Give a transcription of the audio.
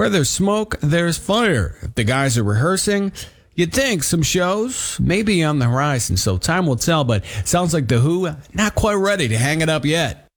Where there's smoke, there's fire. If the guys are rehearsing, you'd think some shows may be on the horizon, so time will tell, but sounds like The Who not quite ready to hang it up yet.